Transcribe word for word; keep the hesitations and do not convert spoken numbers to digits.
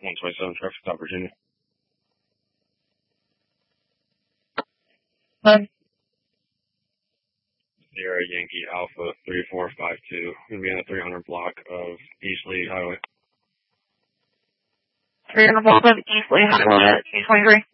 one twenty-seven, traffic stop, Virginia. Um, Sierra Yankee Alpha three four five two. Going to be on the three hundred block of East Lee Highway. three hundred block of East Lee Highway, eight twenty-three.